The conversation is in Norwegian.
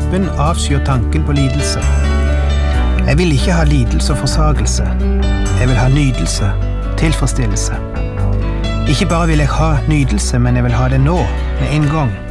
Bønn avskyr tanken på lidelse. Jeg vil ikke ha lidelse og forsagelse. Jeg vil ha nydelse, tilfredsstillelse. Ikke bare vil jeg ha nydelse, men jeg vil ha det nå, med en gang.